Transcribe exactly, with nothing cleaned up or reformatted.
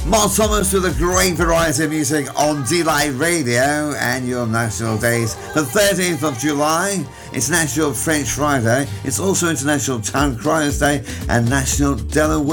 Mark Thomas with a great variety of music on Delight Radio and your national days. The thirteenth of July, it's National French Friday. It's also International Town Criers Day and National Delaware